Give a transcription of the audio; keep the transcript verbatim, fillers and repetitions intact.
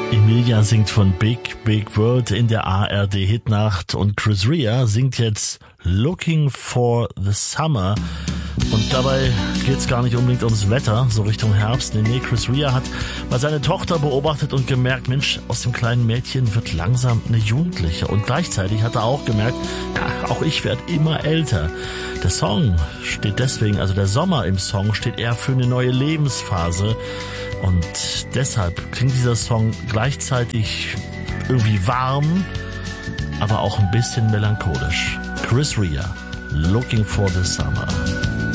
Emilia singt von Big Big World in der A R D Hitnacht und Chris Rea singt jetzt Looking for the Summer. Und dabei geht's gar nicht unbedingt ums Wetter, so Richtung Herbst. Nee, nee, Chris Rea hat mal seine Tochter beobachtet und gemerkt, Mensch, aus dem kleinen Mädchen wird langsam eine Jugendliche. Und gleichzeitig hat er auch gemerkt, ja, auch ich werde immer älter. Der Song steht deswegen, also der Sommer im Song steht eher für eine neue Lebensphase. Und deshalb klingt dieser Song gleichzeitig irgendwie warm, aber auch ein bisschen melancholisch. Chris Rea, Looking for the Summer.